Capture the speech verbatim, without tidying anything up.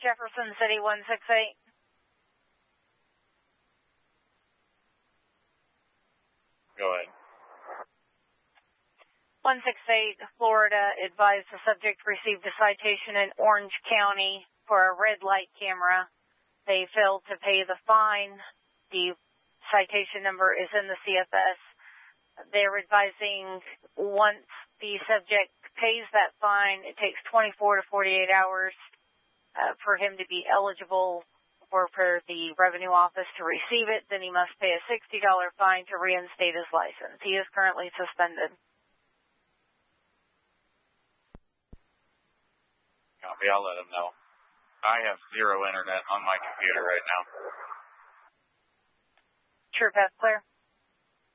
Jefferson City one six eight. Go ahead. one six eight, Florida, advised the subject received a citation in Orange County for a red light camera. They failed to pay the fine. The citation number is in the C F S. They're advising once the subject pays that fine, it takes twenty-four to forty-eight hours uh, for him to be eligible or for the revenue office to receive it. Then he must pay a sixty dollars fine to reinstate his license. He is currently suspended. Copy, I'll let him know. I have zero internet on my computer right now. True Path, clear.